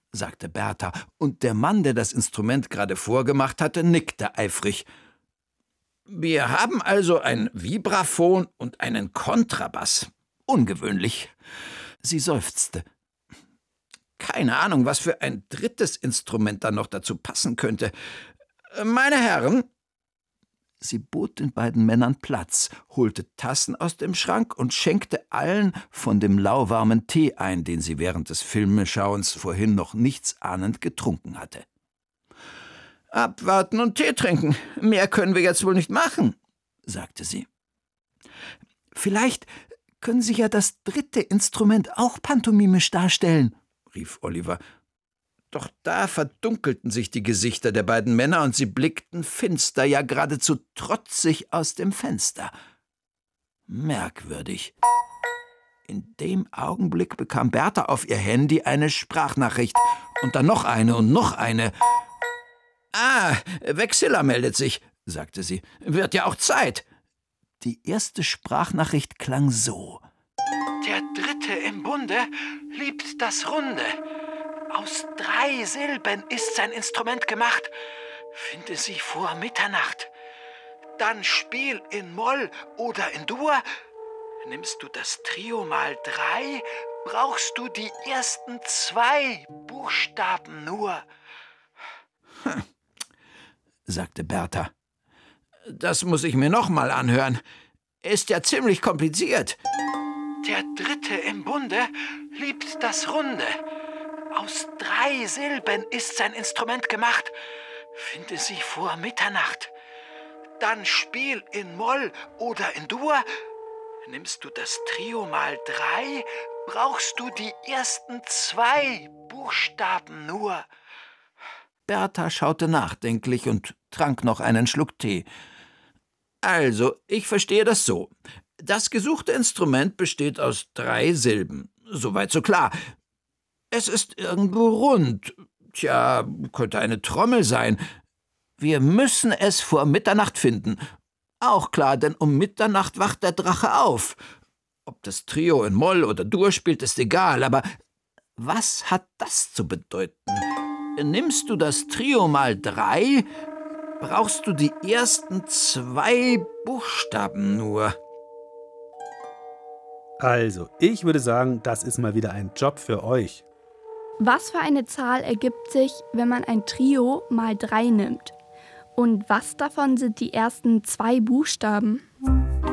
sagte Bertha, und der Mann, der das Instrument gerade vorgemacht hatte, nickte eifrig. »Wir haben also ein Vibraphon und einen Kontrabass. Ungewöhnlich.« Sie seufzte. »Keine Ahnung, was für ein drittes Instrument da noch dazu passen könnte. Meine Herren«, sie bot den beiden Männern Platz, holte Tassen aus dem Schrank und schenkte allen von dem lauwarmen Tee ein, den sie während des Filmeschauens vorhin noch nichtsahnend getrunken hatte. »Abwarten und Tee trinken. Mehr können wir jetzt wohl nicht machen«, sagte sie. »Vielleicht können Sie ja das dritte Instrument auch pantomimisch darstellen«, rief Oliver. Doch da verdunkelten sich die Gesichter der beiden Männer und sie blickten finster, ja geradezu trotzig aus dem Fenster. Merkwürdig. In dem Augenblick bekam Bertha auf ihr Handy eine Sprachnachricht und dann noch eine und noch eine. »Ah, Vexilla meldet sich«, sagte sie. »Wird ja auch Zeit.« Die erste Sprachnachricht klang so. »Der Dritte im Bunde liebt das Runde. Aus 3 Silben ist sein Instrument gemacht. Finde sie vor Mitternacht. Dann spiel in Moll oder in Dur. Nimmst du das Trio mal 3, brauchst du die ersten 2 Buchstaben nur.« sagte Bertha. »Das muss ich mir noch mal anhören. Ist ja ziemlich kompliziert.« »Der Dritte im Bunde liebt das Runde. Aus 3 Silben ist sein Instrument gemacht. Finde sie vor Mitternacht. Dann spiel in Moll oder in Dur. Nimmst du das Trio mal 3, brauchst du die ersten 2 Buchstaben nur.« Bertha schaute nachdenklich und trank noch einen Schluck Tee. »Also, ich verstehe das so. Das gesuchte Instrument besteht aus 3 Silben. Soweit so klar. Es ist irgendwo rund. Tja, könnte eine Trommel sein. Wir müssen es vor Mitternacht finden. Auch klar, denn um Mitternacht wacht der Drache auf. Ob das Trio in Moll oder Dur spielt, ist egal, aber was hat das zu bedeuten? Nimmst du das Trio mal 3, brauchst du die ersten 2 Buchstaben nur.« Also, ich würde sagen, das ist mal wieder ein Job für euch. Was für eine Zahl ergibt sich, wenn man ein Trio mal 3 nimmt? Und was davon sind die ersten 2 Buchstaben?